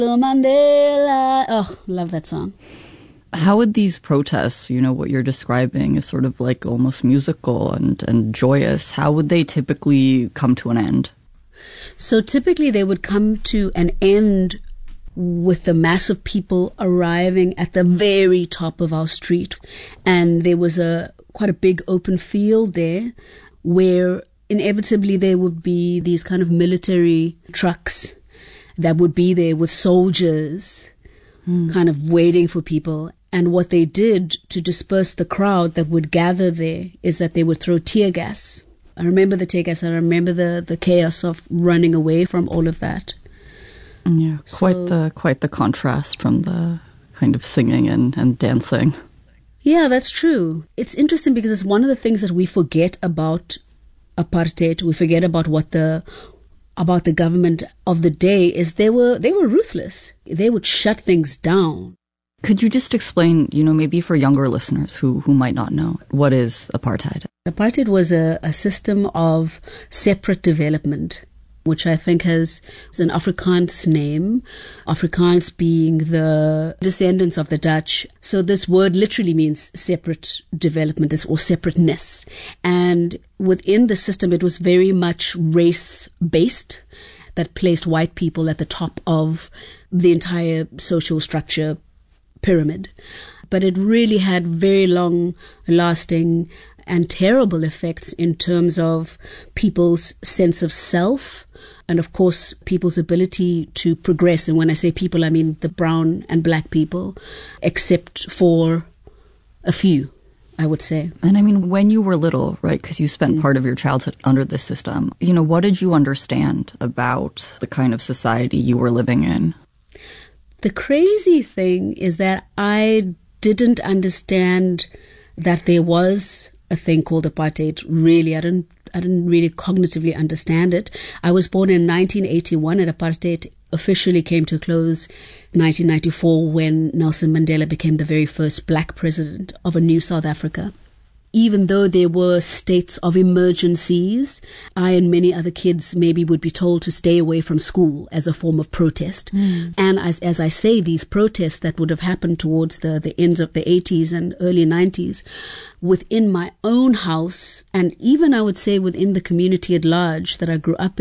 Mandela. Oh, love that song. How would these protests, what you're describing is sort of like almost musical and joyous, how would they typically come to an end? So typically they would come to an end with the mass of people arriving at the very top of our street. And there was quite a big open field there where inevitably there would be these kind of military trucks that would be there with soldiers kind of waiting for people. And what they did to disperse the crowd that would gather there is that they would throw tear gas. I remember the tear gas. I remember the chaos of running away from all of that. Yeah, quite the contrast from the kind of singing and dancing. Yeah, that's true. It's interesting because it's one of the things that we forget about apartheid. We forget about about the government of the day is they were ruthless. They would shut things down. Could you just explain, maybe for younger listeners who might not know, what is apartheid? Apartheid was a system of separate development, which I think is an Afrikaans name, Afrikaans being the descendants of the Dutch. So this word literally means separate development or separateness. And within the system, it was very much race-based, that placed white people at the top of the entire social structure pyramid. But it really had very long-lasting and terrible effects in terms of people's sense of self and, of course, people's ability to progress. And when I say people, I mean the brown and black people, except for a few, I would say. And I mean, when you were little, right, because you spent part of your childhood under this system, what did you understand about the kind of society you were living in? The crazy thing is that I didn't understand that there was a thing called apartheid. Really, I didn't really cognitively understand it. I was born in 1981 and apartheid officially came to a close in 1994 when Nelson Mandela became the very first black president of a new South Africa. Even though there were states of emergencies, I and many other kids maybe would be told to stay away from school as a form of protest. And as I say, these protests that would have happened towards the ends of the 80s and early 90s, within my own house, and even I would say within the community at large that I grew up in,